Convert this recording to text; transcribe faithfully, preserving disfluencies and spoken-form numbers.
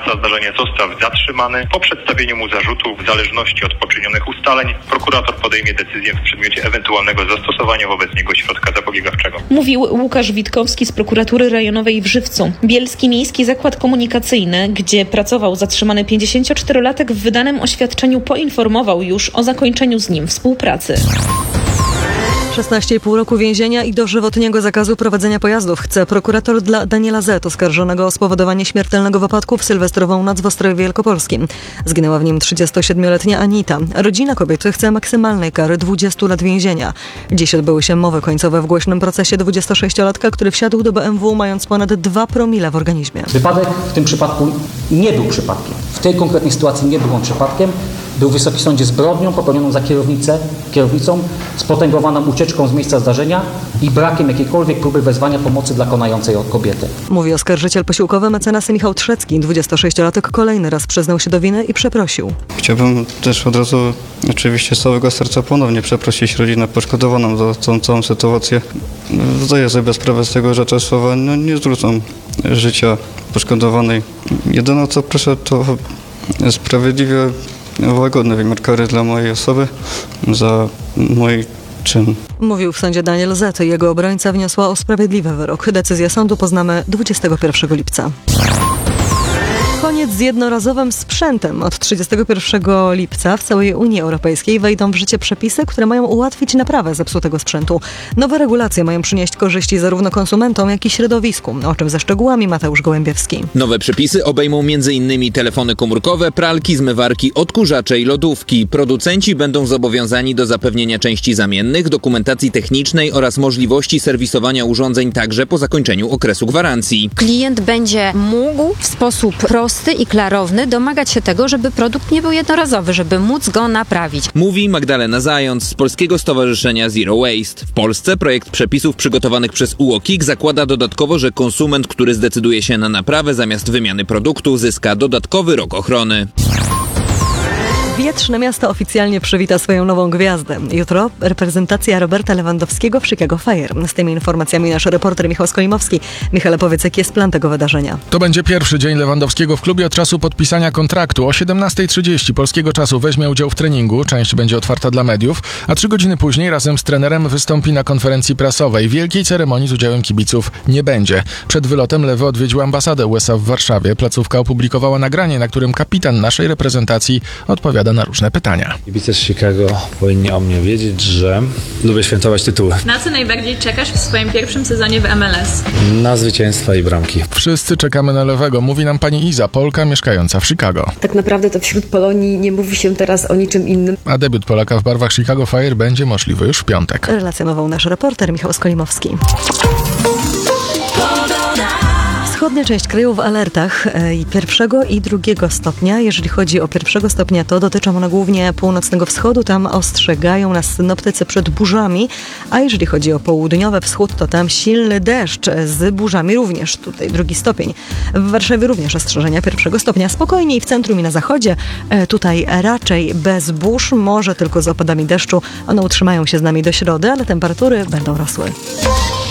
Sprawca zdarzenia został zatrzymany. Po przedstawieniu mu zarzutów w zależności od poczynionych ustaleń prokurator podejmie decyzję w przedmiocie ewentualnego zastosowania wobec niego środka zapobiegawczego. Mówił Łukasz Witkowski z prokuratury rejonowej w Żywcu. Bielski Miejski Zakład Komunikacyjny, gdzie pracował zatrzymany pięćdziesięcioczterolatek, w wydanym oświadczeniu poinformował już o zakończeniu z nim współpracy. szesnaście i pół roku więzienia i dożywotniego zakazu prowadzenia pojazdów chce prokurator dla Daniela Z., oskarżonego o spowodowanie śmiertelnego wypadku w sylwestrową noc w Ostrowie Wielkopolskim. Zginęła w nim trzydziestosiedmioletnia Anita. Rodzina kobiety chce maksymalnej kary dwudziestu lat więzienia. Dziś odbyły się mowy końcowe w głośnym procesie dwudziestosześciolatka, który wsiadł do B M W mając ponad dwa promile w organizmie. Wypadek w tym przypadku nie był przypadkiem. W tej konkretnej sytuacji nie był on przypadkiem. Był w Wysokim Sądzie zbrodnią popełnioną za kierownicę, kierownicą, spotęgowaną ucieczką z miejsca zdarzenia i brakiem jakiejkolwiek próby wezwania pomocy dla konającej kobiety. Mówi oskarżyciel posiłkowy mecenas Michał Trzecki. dwudziestosześciolatek kolejny raz przyznał się do winy i przeprosił. Chciałbym też od razu oczywiście z całego serca ponownie przeprosić rodzinę poszkodowaną za tą całą sytuację. Zdaję sobie sprawę z tego, że te słowa no, nie zwrócą życia poszkodowanej. Jedyne co proszę to sprawiedliwie łagodny wymiar kary dla mojej osoby za mój czyn. Mówił w sądzie Daniel Z. Jego obrońca wniosła o sprawiedliwy wyrok. Decyzję sądu poznamy dwudziestego pierwszego lipca. Koniec z jednorazowym sprzętem. Od trzydziestego pierwszego lipca w całej Unii Europejskiej wejdą w życie przepisy, które mają ułatwić naprawę zepsutego sprzętu. Nowe regulacje mają przynieść korzyści zarówno konsumentom, jak i środowisku. O czym ze szczegółami Mateusz Gołębiewski. Nowe przepisy obejmą między innymi telefony komórkowe, pralki, zmywarki, odkurzacze i lodówki. Producenci będą zobowiązani do zapewnienia części zamiennych, dokumentacji technicznej oraz możliwości serwisowania urządzeń także po zakończeniu okresu gwarancji. Klient będzie mógł w sposób prosty i klarowny domagać się tego, żeby produkt nie był jednorazowy, żeby móc go naprawić. Mówi Magdalena Zając z Polskiego Stowarzyszenia Zero Waste. W Polsce projekt przepisów przygotowanych przez U O K I K zakłada dodatkowo, że konsument, który zdecyduje się na naprawę zamiast wymiany produktu, zyska dodatkowy rok ochrony. Wietrzne Miasto oficjalnie przywita swoją nową gwiazdę. Jutro reprezentacja Roberta Lewandowskiego w Chicago Fire. Z tymi informacjami nasz reporter Michał Skolimowski. Michale, powiedz, jaki jest plan tego wydarzenia? To będzie pierwszy dzień Lewandowskiego w klubie od czasu podpisania kontraktu. O siedemnastej trzydzieści polskiego czasu weźmie udział w treningu. Część będzie otwarta dla mediów, a trzy godziny później razem z trenerem wystąpi na konferencji prasowej. Wielkiej ceremonii z udziałem kibiców nie będzie. Przed wylotem Lewy odwiedził ambasadę U S A w Warszawie. Placówka opublikowała nagranie, na którym kapitan naszej reprezentacji odpowiada na różne pytania. Kibice z Chicago powinni o mnie wiedzieć, że lubię świętować tytuły. Na co najbardziej czekasz w swoim pierwszym sezonie w M L S? Na zwycięstwa i bramki. Wszyscy czekamy na Lewego, mówi nam pani Iza, Polka mieszkająca w Chicago. Tak naprawdę to wśród Polonii nie mówi się teraz o niczym innym. A debiut Polaka w barwach Chicago Fire będzie możliwy już w piątek. Relacjonował nasz reporter Michał Skolimowski. Wschodnia część kraju w alertach pierwszego i drugiego stopnia. Jeżeli chodzi o pierwszego stopnia, to dotyczą one głównie północnego wschodu. Tam ostrzegają nas synoptycy przed burzami. A jeżeli chodzi o południowy wschód, to tam silny deszcz z burzami również. Tutaj drugi stopień. W Warszawie również ostrzeżenia pierwszego stopnia. Spokojniej w centrum i na zachodzie. Tutaj raczej bez burz, może tylko z opadami deszczu. One utrzymają się z nami do środy, ale temperatury będą rosły.